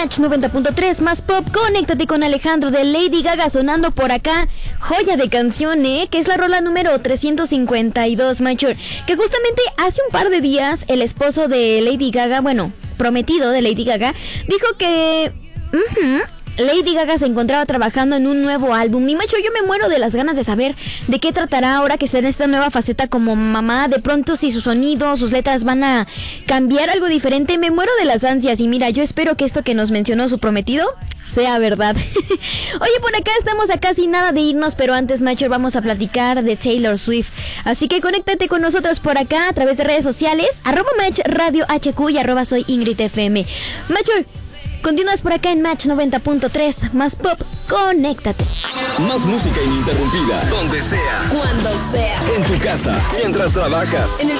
Match 90.3 más pop. Conéctate con Alejandro de Lady Gaga sonando por acá. Joya de canción, que es la rola número 352, Mature. Que justamente hace un par de días el esposo de Lady Gaga, bueno, prometido de Lady Gaga, dijo que Lady Gaga se encontraba trabajando en un nuevo álbum. Y macho, yo me muero de las ganas de saber de qué tratará ahora que está en esta nueva faceta como mamá. De pronto si su sonido, sus letras van a cambiar algo diferente. Me muero de las ansias. Y mira, yo espero que esto que nos mencionó su prometido sea verdad. Oye, por acá estamos a casi nada de irnos, pero antes, macho, vamos a platicar de Taylor Swift. Así que conéctate con nosotros por acá a través de redes sociales, @Match Radio HQ y @soy Ingrid FM. Macho, continúas por acá en Match 90.3, más pop, conéctate. Más música ininterrumpida, donde sea, cuando sea, en tu casa, mientras trabajas, en el